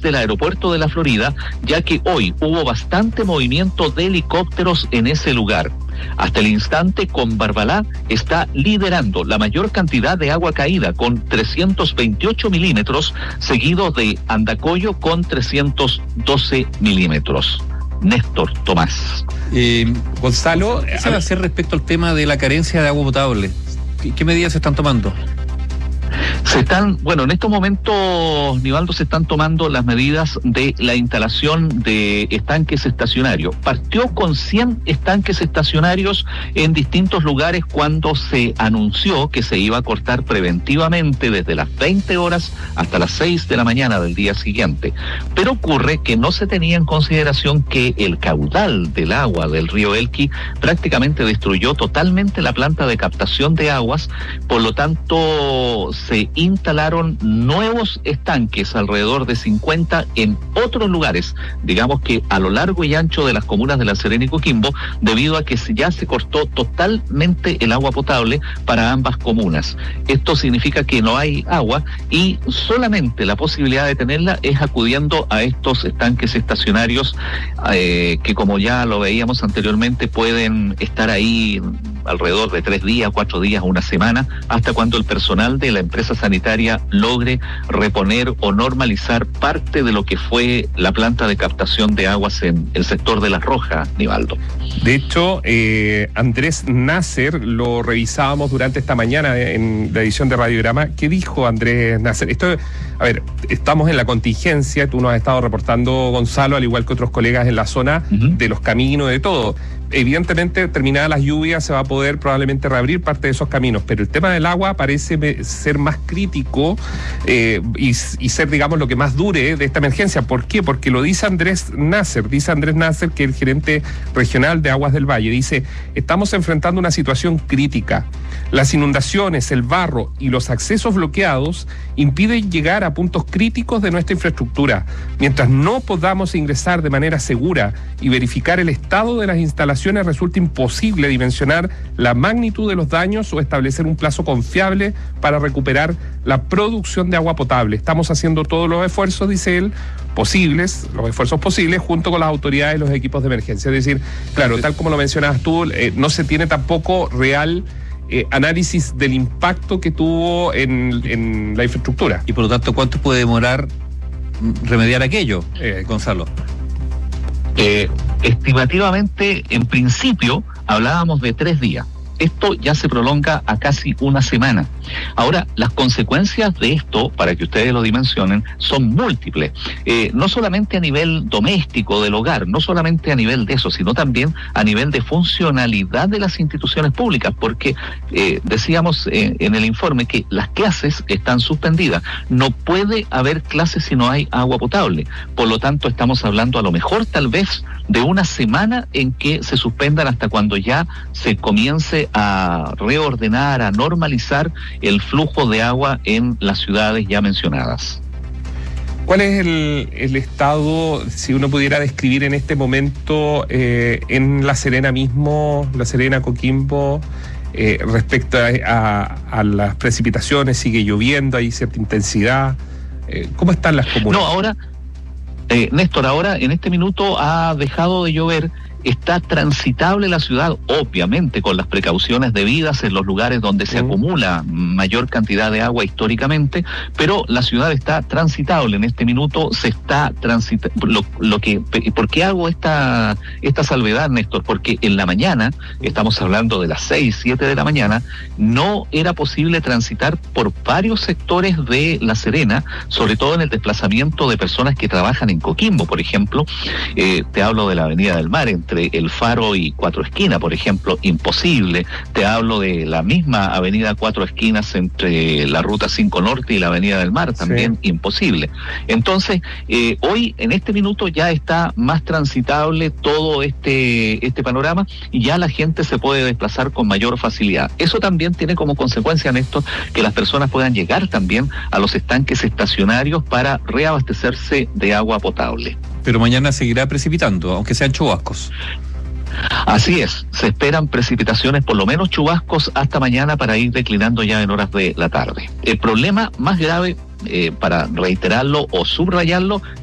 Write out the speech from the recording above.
desde el aeropuerto de la Florida, ya que hoy hubo bastante movimiento de helicópteros en ese lugar. Hasta el instante, Combarbalá está liderando la mayor cantidad de agua caída con 328 milímetros, seguido de Andacollo con 312 milímetros. Néstor Tomás. Gonzalo, ¿qué se va a hacer respecto al tema de la carencia de agua potable? ¿Qué medidas se están tomando? En estos momentos, Nivaldo, se están tomando las medidas de la instalación de estanques estacionarios. Partió con 100 estanques estacionarios en distintos lugares cuando se anunció que se iba a cortar preventivamente desde las 20 horas hasta las 6 de la mañana del día siguiente. Pero ocurre que no se tenía en consideración que el caudal del agua del río Elqui prácticamente destruyó totalmente la planta de captación de aguas, por lo tanto se instalaron nuevos estanques, alrededor de 50 en otros lugares, digamos que a lo largo y ancho de las comunas de La Serena y Coquimbo, debido a que ya se cortó totalmente el agua potable para ambas comunas. Esto significa que no hay agua y solamente la posibilidad de tenerla es acudiendo a estos estanques estacionarios que, como ya lo veíamos anteriormente, pueden estar ahí alrededor de 3 días, 4 días, una semana, hasta cuando el personal de la empresa sanitaria logre reponer o normalizar parte de lo que fue la planta de captación de aguas en el sector de Las Rojas, Nivaldo. De hecho, Andrés Nasser, lo revisábamos durante esta mañana en la edición de Radiograma. ¿Qué dijo Andrés Nasser? Estamos en la contingencia, tú nos has estado reportando, Gonzalo, al igual que otros colegas en la zona, de los caminos, de todo. Evidentemente, terminadas las lluvias, se va a poder probablemente reabrir parte de esos caminos, pero el tema del agua parece ser más crítico y ser, digamos, lo que más dure de esta emergencia. ¿Por qué? Porque lo dice Andrés Nasser, que es el gerente regional de Aguas del Valle. Dice: estamos enfrentando una situación crítica. Las inundaciones, el barro y los accesos bloqueados impiden llegar a puntos críticos de nuestra infraestructura. Mientras no podamos ingresar de manera segura y verificar el estado de las instalaciones, resulta imposible dimensionar la magnitud de los daños o establecer un plazo confiable para recuperar la producción de agua potable. Estamos haciendo todos los esfuerzos, dice él, los esfuerzos posibles, junto con las autoridades y los equipos de emergencia. Es decir, claro, tal como lo mencionabas tú, no se tiene tampoco real análisis del impacto que tuvo en la infraestructura. Y por lo tanto, ¿cuánto puede demorar remediar aquello, Gonzalo? Estimativamente, en principio, hablábamos de 3 días. Esto ya se prolonga a casi una semana. Ahora, las consecuencias de esto, para que ustedes lo dimensionen, son múltiples. No solamente a nivel doméstico del hogar, no solamente a nivel de eso, sino también a nivel de funcionalidad de las instituciones públicas, porque decíamos en el informe que las clases están suspendidas. No puede haber clases si no hay agua potable. Por lo tanto, estamos hablando a lo mejor tal vez de una semana en que se suspendan hasta cuando ya se comience a reordenar, a normalizar el flujo de agua en las ciudades ya mencionadas. ¿Cuál es el estado, si uno pudiera describir en este momento, en La Serena mismo, La Serena, Coquimbo, respecto a las precipitaciones? ¿Sigue lloviendo? ¿Hay cierta intensidad? ¿Cómo están las comunas? No, ahora, Néstor, ahora en este minuto ha dejado de llover. Está transitable la ciudad, obviamente con las precauciones debidas en los lugares donde se acumula mayor cantidad de agua históricamente, pero la ciudad está transitable en este minuto, se está transitando. ¿Por qué hago esta salvedad, Néstor? Porque en la mañana, estamos hablando de las 6, 7 de la mañana, no era posible transitar por varios sectores de La Serena, sobre todo en el desplazamiento de personas que trabajan en Coquimbo, por ejemplo. Te hablo de la Avenida del Mar, entre El Faro y Cuatro Esquinas, por ejemplo, imposible. Te hablo de la misma avenida Cuatro Esquinas entre la Ruta 5 Norte y la Avenida del Mar, también imposible. Entonces, hoy en este minuto ya está más transitable todo este panorama y ya la gente se puede desplazar con mayor facilidad. Eso también tiene como consecuencia, Néstor, que las personas puedan llegar también a los estanques estacionarios para reabastecerse de agua potable. Pero mañana seguirá precipitando, aunque sean chubascos. Así es, se esperan precipitaciones, por lo menos chubascos, hasta mañana para ir declinando ya en horas de la tarde. El problema más grave, para reiterarlo o subrayarlo,